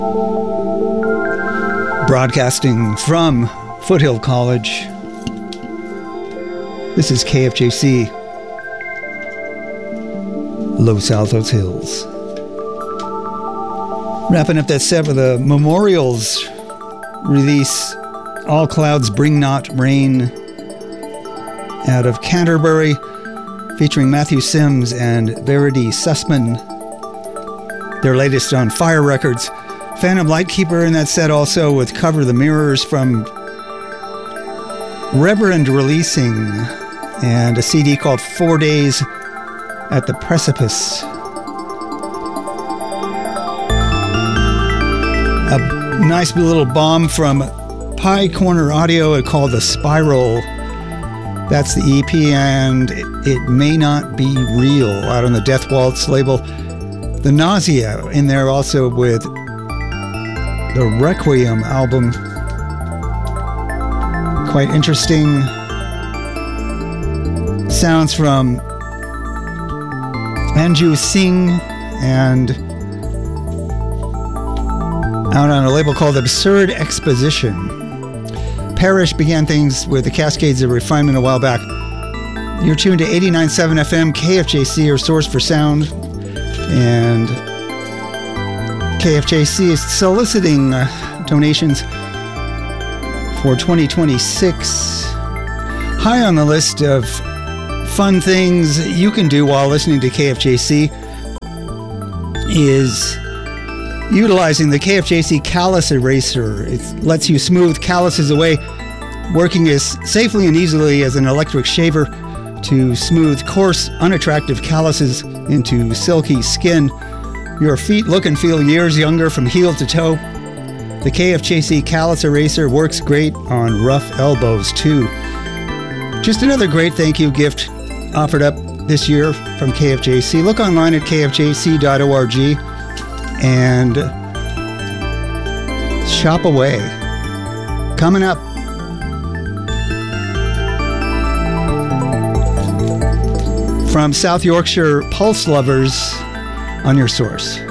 Broadcasting from Foothill College, this is KFJC, Los Altos Hills. Wrapping up that set with a Memorials release, All Clouds Bring Not Rain, out of Canterbury, featuring Matthew Sims and Verity Sussman. Their latest on Fire Records. Phantom Lightkeeper in that set also, with Cover the Mirrors from Reverend Releasing, and a CD called 4 Days at the Precipice. A nice little bomb from Pie Corner Audio called The Spiral. That's the EP, and It May Not Be Real, out on the Death Waltz label. The Nausea in there also with the Requiem album. Quite interesting sounds from Anju Singh, and out on a label called Absurd Exposition. Parrish began things with the Cascades of Refinement a while back. You're tuned to 89.7 FM, KFJC, your source for sound. And KFJC is soliciting donations for 2026. High on the list of fun things you can do while listening to KFJC is utilizing the KFJC Callus Eraser. It lets you smooth calluses away, working as safely and easily as an electric shaver to smooth coarse, unattractive calluses into silky skin. Your feet look and feel years younger from heel to toe. The KFJC Callus Eraser works great on rough elbows too. Just another great thank you gift offered up this year from KFJC. Look online at kfjc.org and shop away. Coming up, from South Yorkshire Pulse Lovers on your source.